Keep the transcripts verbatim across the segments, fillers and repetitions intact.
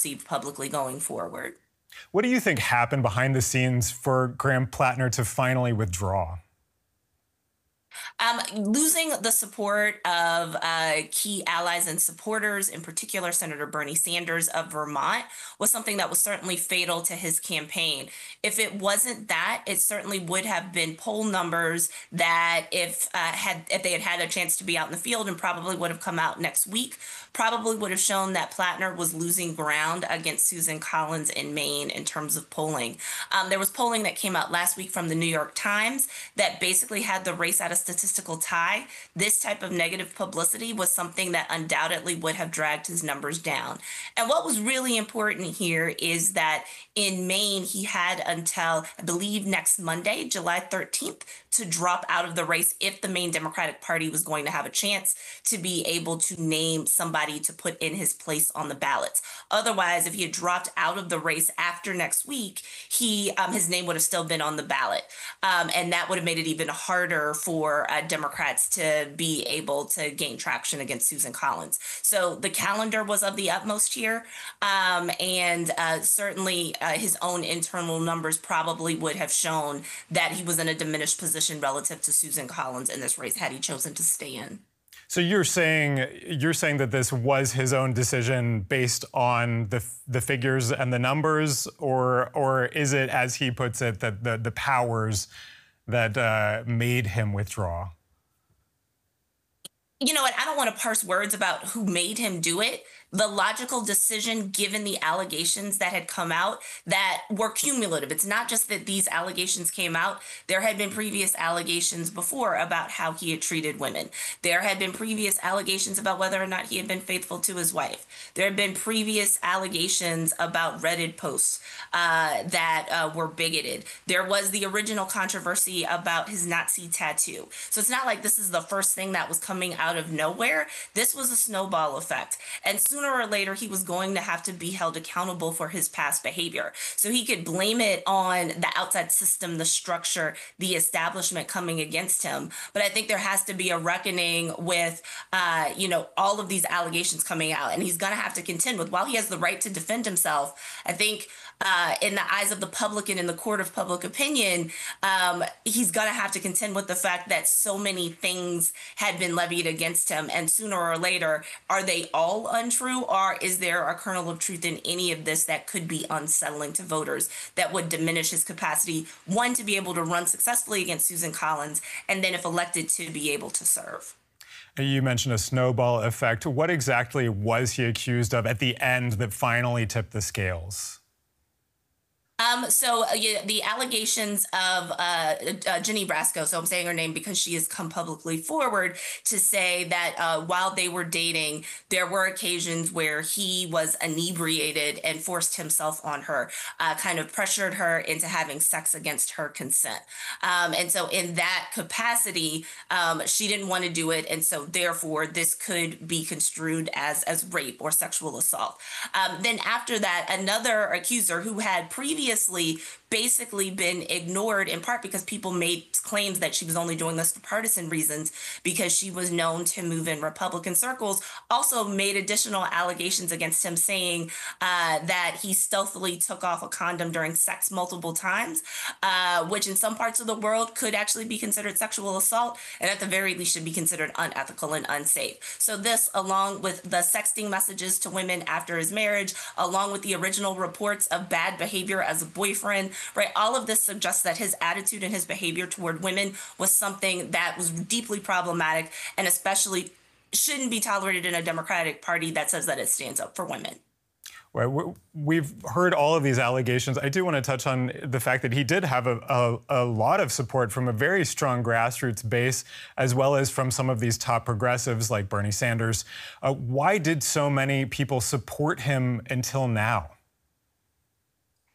perceived publicly going forward. What do you think happened behind the scenes for Graham Plattner to finally withdraw? Um, losing the support of uh, key allies and supporters, in particular Senator Bernie Sanders of Vermont, was something that was certainly fatal to his campaign. If it wasn't that, it certainly would have been poll numbers that, if uh, had if they had had a chance to be out in the field, and probably would have come out next week, probably would have shown that Plattner was losing ground against Susan Collins in Maine in terms of polling. Um, there was polling that came out last week from the New York Times that basically had the race at a statistical tie. This type of negative publicity was something that undoubtedly would have dragged his numbers down. And what was really important here is that in Maine, he had until, I believe, next Monday, July thirteenth, to drop out of the race if the Maine Democratic Party was going to have a chance to be able to name somebody to put in his place on the ballots. Otherwise, if he had dropped out of the race after next week, he um, his name would have still been on the ballot. Um, and that would have made it even harder for uh, Democrats to be able to gain traction against Susan Collins. So the calendar was of the utmost here. Um, and uh, certainly uh, his own internal numbers probably would have shown that he was in a diminished position relative to Susan Collins in this race had he chosen to stay in. So you're saying you're saying that this was his own decision based on the the figures and the numbers, or or is it, as he puts it, that the the powers that uh, made him withdraw? You know what? I don't want to parse words about who made him do it. The logical decision, given the allegations that had come out that were cumulative. It's not just that these allegations came out. There had been previous allegations before about how he had treated women. There had been previous allegations about whether or not he had been faithful to his wife. There had been previous allegations about Reddit posts uh, that uh, were bigoted. There was the original controversy about his Nazi tattoo. So it's not like this is the first thing that was coming out of nowhere. This was a snowball effect. And sooner or later, he was going to have to be held accountable for his past behavior. So he could blame it on the outside system, the structure, the establishment coming against him. But I think there has to be a reckoning with, uh, you know, all of these allegations coming out. And he's going to have to contend with, while he has the right to defend himself, I think uh, in the eyes of the public and in the court of public opinion, um, he's going to have to contend with the fact that so many things had been levied against him. And sooner or later, are they all untrue, or is there a kernel of truth in any of this that could be unsettling to voters, that would diminish his capacity, one, to be able to run successfully against Susan Collins, and then, if elected, to be able to serve? You mentioned a snowball effect. What exactly was he accused of at the end that finally tipped the scales? Um, so uh, yeah, the allegations of uh, uh, Jenny Brasco, so I'm saying her name because she has come publicly forward to say that uh, while they were dating, there were occasions where he was inebriated and forced himself on her, uh, kind of pressured her into having sex against her consent. Um, and so in that capacity, um, she didn't want to do it. And so therefore, this could be construed as, as rape or sexual assault. Um, then after that, another accuser who had previously previously basically been ignored, in part because people made claims that she was only doing this for partisan reasons, because she was known to move in Republican circles, also made additional allegations against him, saying uh, that he stealthily took off a condom during sex multiple times, uh, which in some parts of the world could actually be considered sexual assault, and at the very least should be considered unethical and unsafe. So this, along with the sexting messages to women after his marriage, along with the original reports of bad behavior as a boyfriend, right? All of this suggests that his attitude and his behavior toward women was something that was deeply problematic, and especially shouldn't be tolerated in a Democratic Party that says that it stands up for women. Well, we've heard all of these allegations. I do want to touch on the fact that he did have a, a, a lot of support from a very strong grassroots base, as well as from some of these top progressives like Bernie Sanders. Uh, why did so many people support him until now?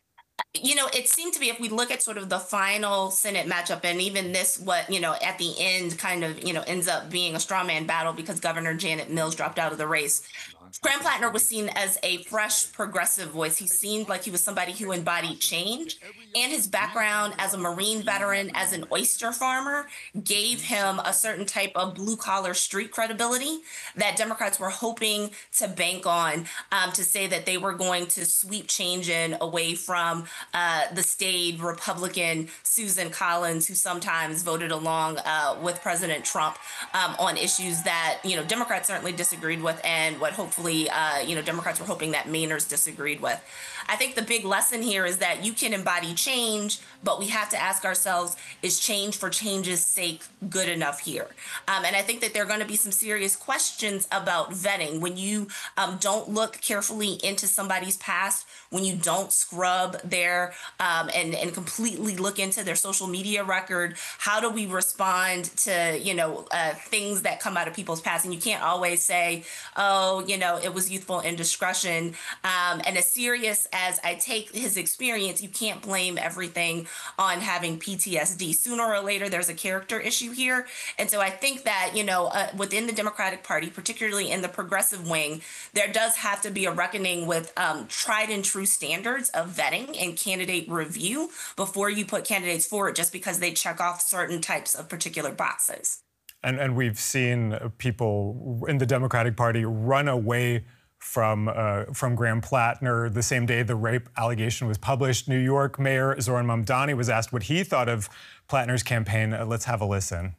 You know, it seemed to be, if we look at sort of the final Senate matchup, and even this, what, you know, at the end kind of, you know, ends up being a straw man battle because Governor Janet Mills dropped out of the race. Graham Plattner was seen as a fresh progressive voice. He seemed like he was somebody who embodied change, and his background as a Marine veteran, as an oyster farmer, gave him a certain type of blue collar street credibility that Democrats were hoping to bank on, um, to say that they were going to sweep change in away from uh, the staid Republican Susan Collins, who sometimes voted along uh, with President Trump um, on issues that, you know, Democrats certainly disagreed with, and what hopefully uh, you know, Democrats were hoping that Mainers disagreed with. I think the big lesson here is that you can embody change, but we have to ask ourselves, is change for change's sake good enough here? Um, and I think that there are going to be some serious questions about vetting when you um, don't look carefully into somebody's past, when you don't scrub their um, and and completely look into their social media record. How do we respond to, you know, uh, things that come out of people's past? And you can't always say, oh, you know, it was youthful indiscretion. Um, and as serious as I take his experience, you can't blame everything on having P T S D. Sooner or later, there's a character issue here. And so I think that, you know, uh, within the Democratic Party, particularly in the progressive wing, there does have to be a reckoning with um, tried and true standards of vetting and candidate review before you put candidates forward just because they check off certain types of particular boxes. And, and we've seen people in the Democratic Party run away from uh, from Graham Plattner the same day the rape allegation was published. New York Mayor Zohran Mamdani was asked what he thought of Plattner's campaign. Uh, let's have a listen.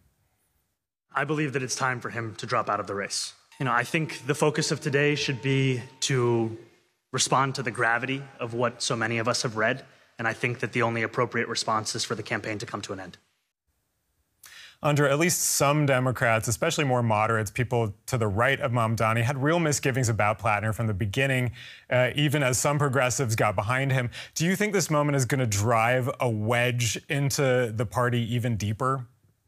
I believe that it's time for him to drop out of the race. You know, I think the focus of today should be to respond to the gravity of what so many of us have read, and I think that the only appropriate response is for the campaign to come to an end. Andra, at least some Democrats, especially more moderates, people to the right of Mamdani, had real misgivings about Plattner from the beginning, uh, even as some progressives got behind him. Do you think this moment is going to drive a wedge into the party even deeper?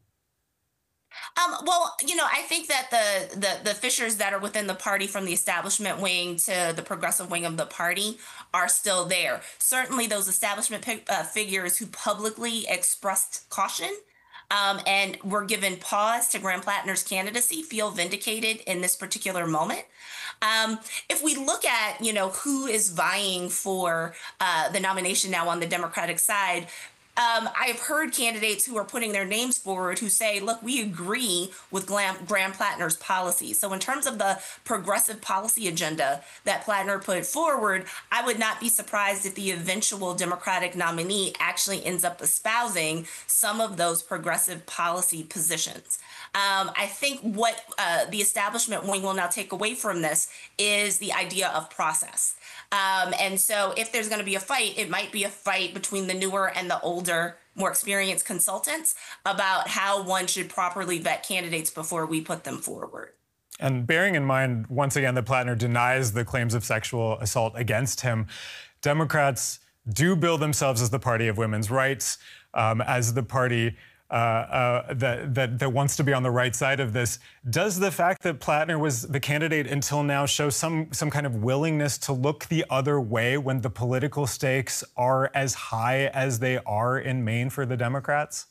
Um, well, you know, I think that the, the the fissures that are within the party, from the establishment wing to the progressive wing of the party, are still there. Certainly, those establishment uh, figures who publicly expressed caution um, and were given pause to Graham Plattner's candidacy feel vindicated in this particular moment. Um, if we look at, you know, who is vying for uh, the nomination now on the Democratic side, Um, I've heard candidates who are putting their names forward who say, look, we agree with Graham, Graham Plattner's policy. So in terms of the progressive policy agenda that Plattner put forward, I would not be surprised if the eventual Democratic nominee actually ends up espousing some of those progressive policy positions. Um, I think what uh, the establishment wing will now take away from this is the idea of process. Um, and so if there's going to be a fight, it might be a fight between the newer and the older, more experienced consultants about how one should properly vet candidates before we put them forward. And bearing in mind, once again, that Plattner denies the claims of sexual assault against him, Democrats do bill themselves as the party of women's rights, um, as the party Uh, uh, that, that that wants to be on the right side of this. Does the fact that Plattner was the candidate until now show some some kind of willingness to look the other way when the political stakes are as high as they are in Maine for the Democrats?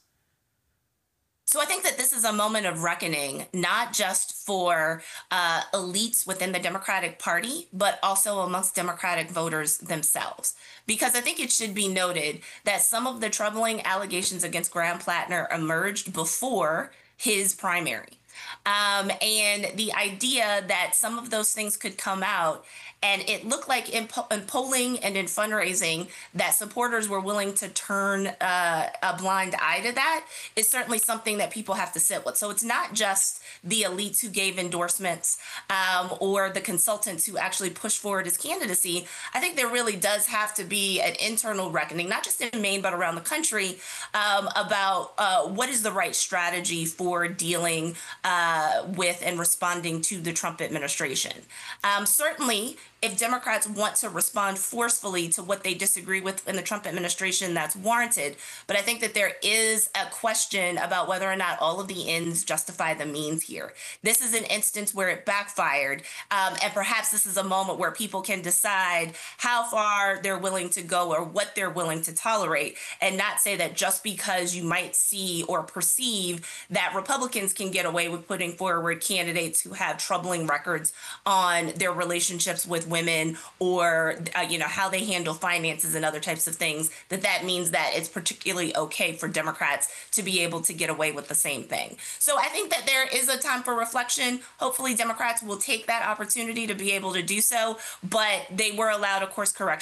So I think that this is a moment of reckoning, not just for uh, elites within the Democratic Party, but also amongst Democratic voters themselves. Because I think it should be noted that some of the troubling allegations against Graham Plattner emerged before his primary. Um, and the idea that some of those things could come out, and it looked like in, po- in polling and in fundraising that supporters were willing to turn uh, a blind eye to that, is certainly something that people have to sit with. So it's not just the elites who gave endorsements um, or the consultants who actually pushed forward his candidacy. I think there really does have to be an internal reckoning, not just in Maine, but around the country, um, about uh, what is the right strategy for dealing uh, with and responding to the Trump administration. Um, certainly, if Democrats want to respond forcefully to what they disagree with in the Trump administration, that's warranted. But I think that there is a question about whether or not all of the ends justify the means here. This is an instance where it backfired. Um, and perhaps this is a moment where people can decide how far they're willing to go or what they're willing to tolerate, and not say that just because you might see or perceive that Republicans can get away with putting forward candidates who have troubling records on their relationships with women, or uh, you know, how they handle finances and other types of things, that that means that it's particularly okay for Democrats to be able to get away with the same thing. So I think that there is a time for reflection. Hopefully Democrats will take that opportunity to be able to do so, but they were allowed a course correction